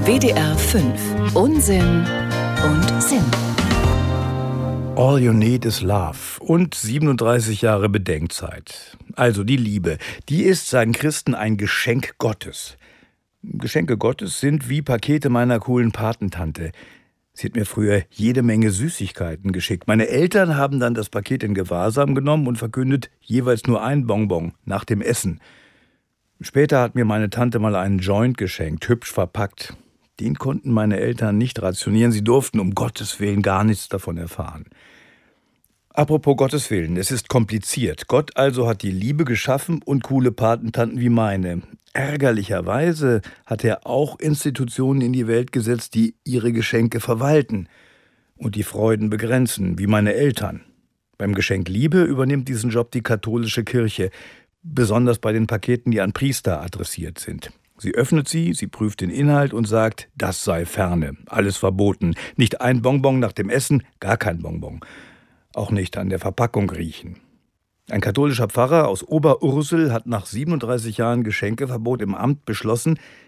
WDR 5. Unsinn und Sinn. All you need is love und 37 Jahre Bedenkzeit. Also die Liebe, die ist, sagen Christen, ein Geschenk Gottes. Geschenke Gottes sind wie Pakete meiner coolen Patentante. Sie hat mir früher jede Menge Süßigkeiten geschickt. Meine Eltern haben dann das Paket in Gewahrsam genommen und verkündet jeweils nur ein Bonbon nach dem Essen. Später hat mir meine Tante mal einen Joint geschenkt, hübsch verpackt. Den konnten meine Eltern nicht rationieren. Sie durften um Gottes Willen gar nichts davon erfahren. Apropos Gottes Willen, es ist kompliziert. Gott also hat die Liebe geschaffen und coole Patentanten wie meine. Ärgerlicherweise hat er auch Institutionen in die Welt gesetzt, die ihre Geschenke verwalten und die Freuden begrenzen, wie meine Eltern. Beim Geschenk Liebe übernimmt diesen Job die katholische Kirche, besonders bei den Paketen, die an Priester adressiert sind. Sie öffnet sie prüft den Inhalt und sagt, das sei ferne, alles verboten. Nicht ein Bonbon nach dem Essen, gar kein Bonbon. Auch nicht an der Verpackung riechen. Ein katholischer Pfarrer aus Oberursel hat nach 37 Jahren Geschenkeverbot im Amt beschlossen,